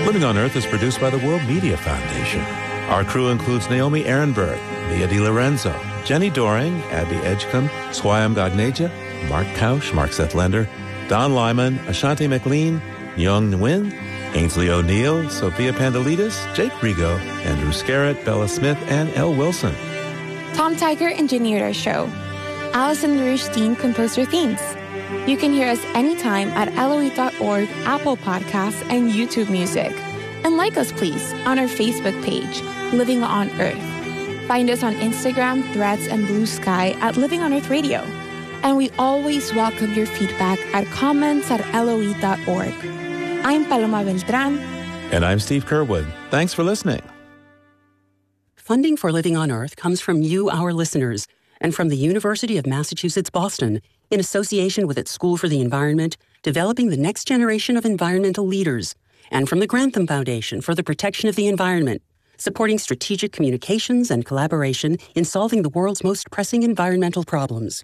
Living on Earth is produced by the World Media Foundation. Our crew includes Naomi Ehrenberg, Mia DiLorenzo, Jenny Doring, Abby Edgecombe, Swayam Gagneja, Mark Kausch, Mark Seth Lender, Don Lyman, Ashanti McLean, Young Nguyen, Ainsley O'Neill, Sophia Pandelides, Jake Rigo, Andrew Scarrett, Bella Smith, and Elle Wilson. Tom Tiger engineered our show. Allison LaRouche-Dean composed our themes. You can hear us anytime at LOE.org, Apple Podcasts, and YouTube Music. And like us, please, on our Facebook page, Living on Earth. Find us on Instagram, Threads, and Blue Sky at Living on Earth Radio. And we always welcome your feedback at comments@LOE.org. I'm Paloma Beltran. And I'm Steve Curwood. Thanks for listening. Funding for Living on Earth comes from you, our listeners, and from the University of Massachusetts, Boston, in association with its School for the Environment, developing the next generation of environmental leaders, and from the Grantham Foundation for the Protection of the Environment, supporting strategic communications and collaboration in solving the world's most pressing environmental problems.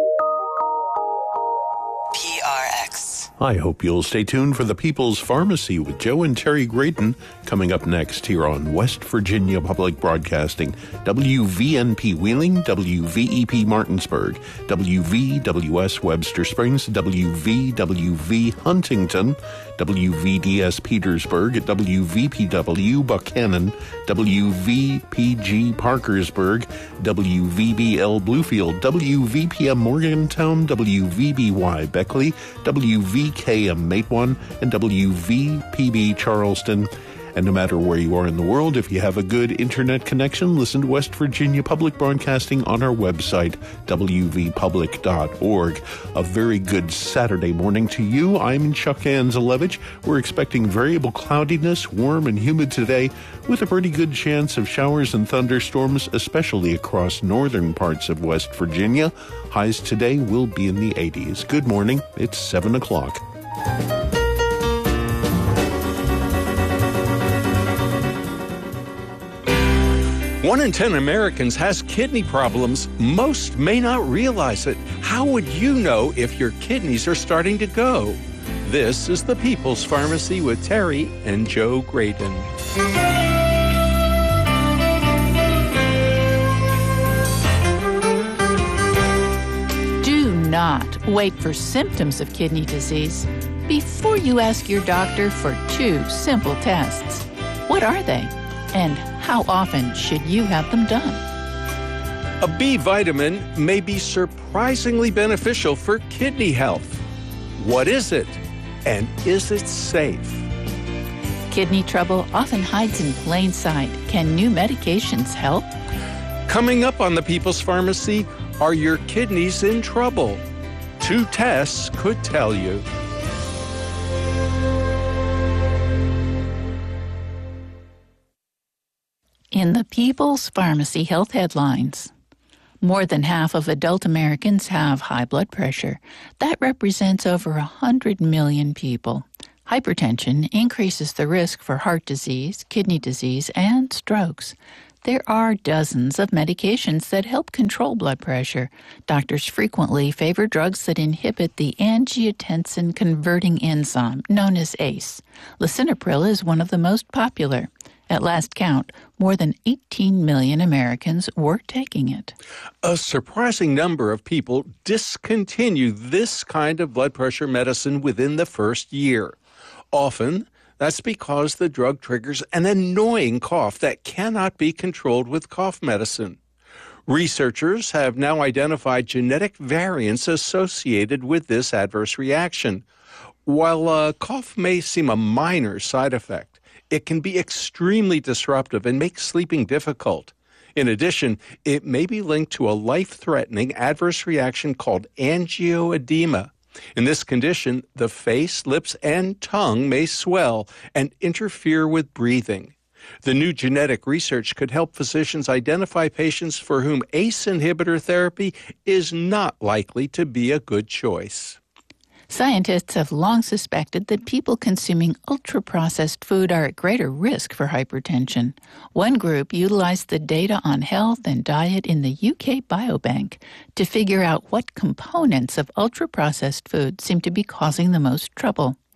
PRX. I hope you'll stay tuned for the People's Pharmacy with Joe and Terry Grayton coming up next here on West Virginia Public Broadcasting, WVNP Wheeling, WVEP Martinsburg, WVWS Webster Springs, WVWV Huntington, WVDS Petersburg, WVPW Buchanan, WVPG Parkersburg, WVBL Bluefield, WVPM Morgantown, WVBY Beckley, WVKM Matewan, and WVPB Charleston. And no matter where you are in the world, if you have a good internet connection, listen to West Virginia Public Broadcasting on our website, wvpublic.org. A very good Saturday morning to you. I'm Chuck Anzelevich. We're expecting variable cloudiness, warm and humid today, with a pretty good chance of showers and thunderstorms, especially across northern parts of West Virginia. Highs today will be in the 80s. Good morning. It's 7 o'clock. 1 in 10 Americans has kidney problems. Most may not realize it. How would you know if your kidneys are starting to go? This is the People's Pharmacy with Terry and Joe Grayton. Do not wait for symptoms of kidney disease before you ask your doctor for 2 simple tests. What are they? And how often should you have them done? A B vitamin may be surprisingly beneficial for kidney health. What is it? And is it safe? Kidney trouble often hides in plain sight. Can new medications help? Coming up on the People's Pharmacy, are your kidneys in trouble? 2 tests could tell you. In the People's Pharmacy Health Headlines, more than half of adult Americans have high blood pressure. That represents over 100 million people. Hypertension increases the risk for heart disease, kidney disease, and strokes. There are dozens of medications that help control blood pressure. Doctors frequently favor drugs that inhibit the angiotensin-converting enzyme, known as ACE. Lisinopril is one of the most popular. At last count, more than 18 million Americans were taking it. A surprising number of people discontinue this kind of blood pressure medicine within the first year. Often, that's because the drug triggers an annoying cough that cannot be controlled with cough medicine. Researchers have now identified genetic variants associated with this adverse reaction. While a cough may seem a minor side effect, it can be extremely disruptive and make sleeping difficult. In addition, it may be linked to a life-threatening adverse reaction called angioedema. In this condition, the face, lips, and tongue may swell and interfere with breathing. The new genetic research could help physicians identify patients for whom ACE inhibitor therapy is not likely to be a good choice. Scientists have long suspected that people consuming ultra-processed food are at greater risk for hypertension. One group utilized the data on health and diet in the UK Biobank to figure out what components of ultra-processed food seem to be causing the most trouble.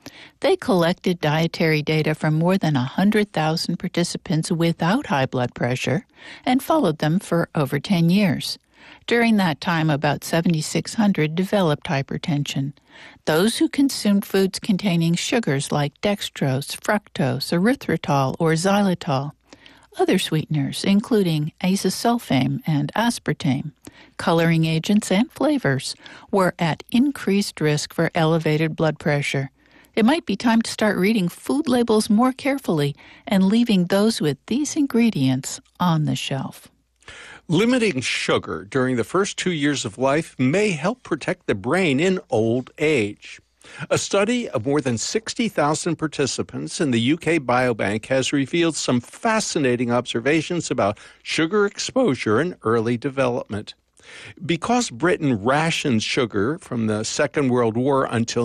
They collected dietary data from more than 100,000 participants without high blood pressure and followed them for over 10 years. During that time, about 7,600 developed hypertension. Those who consumed foods containing sugars like dextrose, fructose, erythritol, or xylitol. Other sweeteners, including azosulfame and aspartame, coloring agents, and flavors, were at increased risk for elevated blood pressure. It might be time to start reading food labels more carefully and leaving those with these ingredients on the shelf. Limiting sugar during the first 2 years of life may help protect the brain in old age. A study of more than 60,000 participants in the UK Biobank has revealed some fascinating observations about sugar exposure in early development. Because Britain rationed sugar from the Second World War until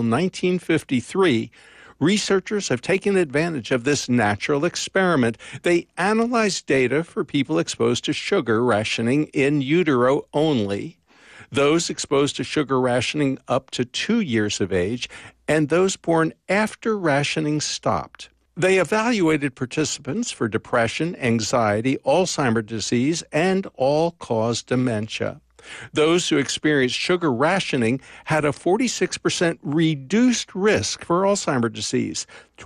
1953, researchers have taken advantage of this natural experiment. They analyzed data for people exposed to sugar rationing in utero only, those exposed to sugar rationing up to 2 years of age, and those born after rationing stopped. They evaluated participants for depression, anxiety, Alzheimer's disease, and all-cause dementia. Those who experienced sugar rationing had a 46% reduced risk for Alzheimer's disease,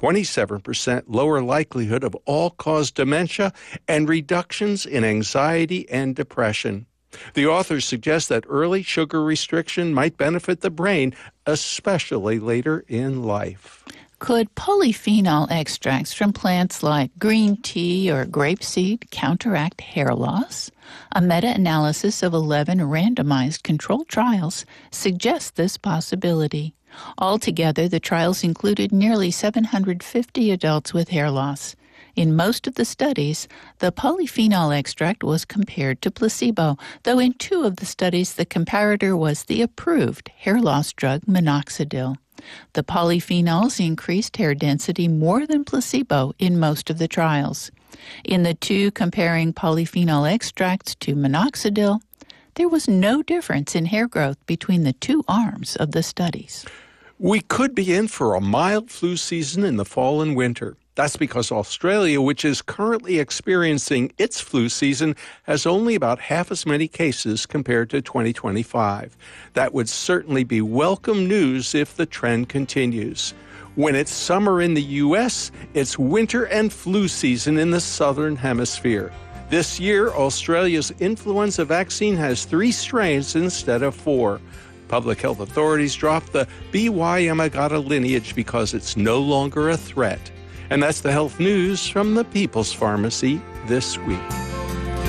27% lower likelihood of all-cause dementia, and reductions in anxiety and depression. The authors suggest that early sugar restriction might benefit the brain, especially later in life. Could polyphenol extracts from plants like green tea or grapeseed counteract hair loss? A meta-analysis of 11 randomized controlled trials suggests this possibility. Altogether, the trials included nearly 750 adults with hair loss. In most of the studies, the polyphenol extract was compared to placebo, though in 2 of the studies the comparator was the approved hair loss drug minoxidil. The polyphenols increased hair density more than placebo in most of the trials. In the 2 comparing polyphenol extracts to minoxidil, there was no difference in hair growth between the 2 arms of the studies. We could be in for a mild flu season in the fall and winter. That's because Australia, which is currently experiencing its flu season, has only about half as many cases compared to 2025. That would certainly be welcome news if the trend continues. When it's summer in the U.S., it's winter and flu season in the southern hemisphere. This year, Australia's influenza vaccine has 3 strains instead of 4. Public health authorities dropped the BY-Yamagata lineage because it's no longer a threat. And that's the health news from the People's Pharmacy this week.